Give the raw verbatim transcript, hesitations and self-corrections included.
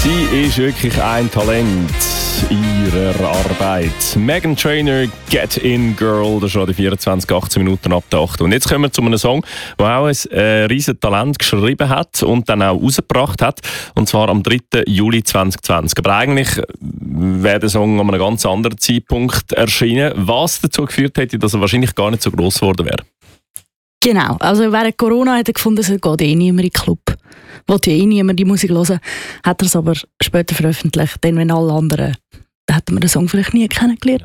Sie ist wirklich ein Talent ihrer Arbeit. Meghan Trainor, Get In Girl, das ist schon die vierundzwanzig, achtzehn Minuten ab der acht. Und jetzt kommen wir zu einem Song, der auch ein äh, riesen Talent geschrieben hat und dann auch rausgebracht hat. Und zwar am dritten Juli zwanzig zwanzig. Aber eigentlich wäre der Song an einem ganz anderen Zeitpunkt erschienen, was dazu geführt hätte, dass er wahrscheinlich gar nicht so gross geworden wäre. Genau, also während Corona hat er gefunden, es geht eh niemand in den Club. Wollte ja eh niemand die Musik hören, hat er es aber später veröffentlicht, denn wenn alle anderen, dann hätten wir den Song vielleicht nie kennengelernt.